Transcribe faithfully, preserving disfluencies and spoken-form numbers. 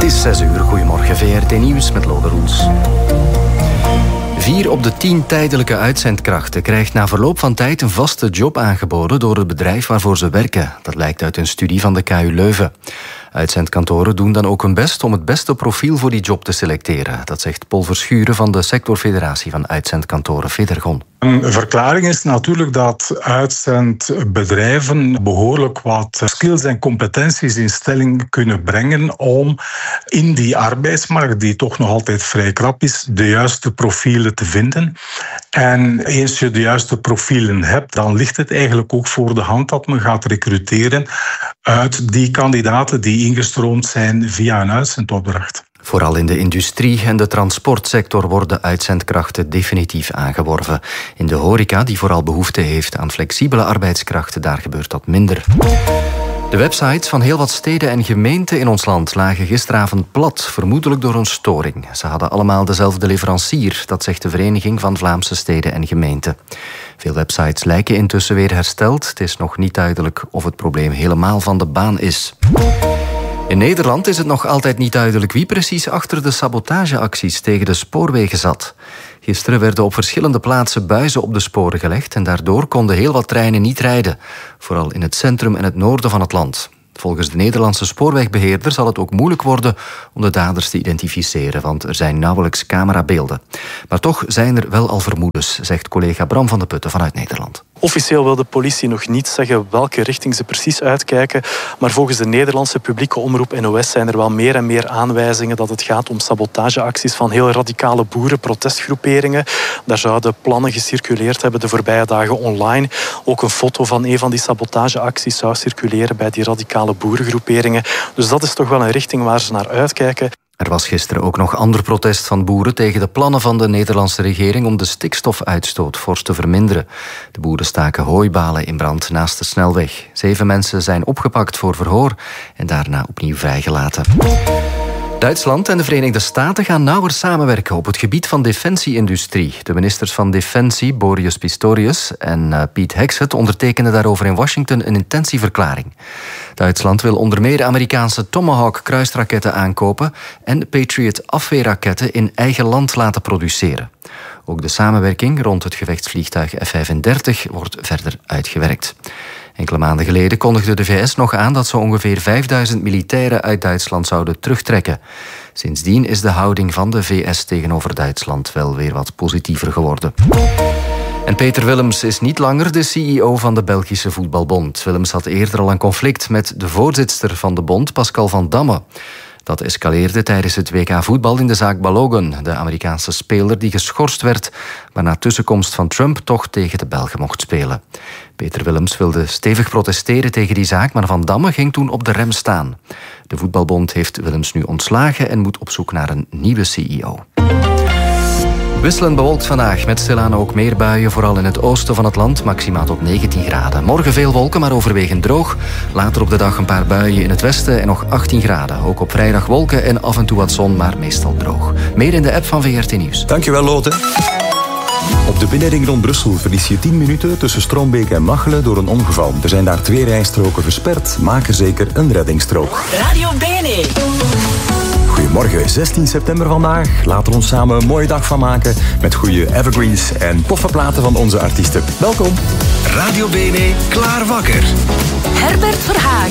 is zes uur. Goedemorgen, V R T Nieuws met Lode Roels. Vier op de tien tijdelijke uitzendkrachten krijgt na verloop van tijd een vaste job aangeboden door het bedrijf waarvoor ze werken. Dat blijkt uit een studie van de K U Leuven. Uitzendkantoren doen dan ook hun best om het beste profiel voor die job te selecteren. Dat zegt Paul Verschuren van de sectorfederatie van uitzendkantoren Federgon. Een verklaring is natuurlijk dat uitzendbedrijven behoorlijk wat skills en competenties in stelling kunnen brengen om in die arbeidsmarkt, die toch nog altijd vrij krap is, de juiste profielen te vinden. En eens je de juiste profielen hebt, dan ligt het eigenlijk ook voor de hand dat men gaat recruteren uit die kandidaten die ingestroomd zijn via een uitzendopdracht. Vooral in de industrie en de transportsector worden uitzendkrachten definitief aangeworven. In de horeca, die vooral behoefte heeft aan flexibele arbeidskrachten, daar gebeurt dat minder. De websites van heel wat steden en gemeenten in ons land lagen gisteravond plat, vermoedelijk door een storing. Ze hadden allemaal dezelfde leverancier, dat zegt de Vereniging van Vlaamse Steden en Gemeenten. Veel websites lijken intussen weer hersteld. Het is nog niet duidelijk of het probleem helemaal van de baan is. In Nederland is het nog altijd niet duidelijk wie precies achter de sabotageacties tegen de spoorwegen zat. Gisteren werden op verschillende plaatsen buizen op de sporen gelegd en daardoor konden heel wat treinen niet rijden. Vooral in het centrum en het noorden van het land. Volgens de Nederlandse spoorwegbeheerder zal het ook moeilijk worden om de daders te identificeren, want er zijn nauwelijks camerabeelden. Maar toch zijn er wel al vermoedens, zegt collega Bram van de Putten vanuit Nederland. Officieel wil de politie nog niet zeggen welke richting ze precies uitkijken, maar volgens de Nederlandse publieke omroep N O S zijn er wel meer en meer aanwijzingen dat het gaat om sabotageacties van heel radicale boerenprotestgroeperingen. Daar zouden plannen gecirculeerd hebben de voorbije dagen online. Ook een foto van een van die sabotageacties zou circuleren bij die radicale boerengroeperingen. Dus dat is toch wel een richting waar ze naar uitkijken. Er was gisteren ook nog ander protest van boeren tegen de plannen van de Nederlandse regering om de stikstofuitstoot fors te verminderen. De boeren staken hooibalen in brand naast de snelweg. Zeven mensen zijn opgepakt voor verhoor en daarna opnieuw vrijgelaten. Duitsland en de Verenigde Staten gaan nauwer samenwerken op het gebied van defensieindustrie. De ministers van Defensie, Boris Pistorius en uh, Piet Hegseth, ondertekenden daarover in Washington een intentieverklaring. Duitsland wil onder meer Amerikaanse Tomahawk kruisraketten aankopen en Patriot afweerraketten in eigen land laten produceren. Ook de samenwerking rond het gevechtsvliegtuig F vijfendertig wordt verder uitgewerkt. Enkele maanden geleden kondigde de V S nog aan dat ze ongeveer vijfduizend militairen uit Duitsland zouden terugtrekken. Sindsdien is de houding van de V S tegenover Duitsland wel weer wat positiever geworden. En Peter Willems is niet langer de C E O van de Belgische Voetbalbond. Willems had eerder al een conflict met de voorzitter van de bond, Pascal van Damme. Dat escaleerde tijdens het W K voetbal in de zaak Balogun, de Amerikaanse speler die geschorst werd, maar na tussenkomst van Trump toch tegen de Belgen mocht spelen. Peter Willems wilde stevig protesteren tegen die zaak, maar Van Damme ging toen op de rem staan. De voetbalbond heeft Willems nu ontslagen en moet op zoek naar een nieuwe C E O. Wisselend bewolkt vandaag, met stilaan ook meer buien, vooral in het oosten van het land, maximaal tot negentien graden. Morgen veel wolken, maar overwegend droog. Later op de dag een paar buien in het westen en nog achttien graden. Ook op vrijdag wolken en af en toe wat zon, maar meestal droog. Meer in de app van V R T Nieuws. Dankjewel, Lotte. Op de binnenring rond Brussel verlies je tien minuten tussen Strombeek en Machelen door een ongeval. Er zijn daar twee rijstroken versperd. Maak er zeker een reddingsstrook. Radio B N E. Goedemorgen, zestien september vandaag. Laten we ons samen een mooie dag van maken met goede evergreens en toffe platen van onze artiesten. Welkom. Radio B N E, klaar wakker. Herbert Verhagen.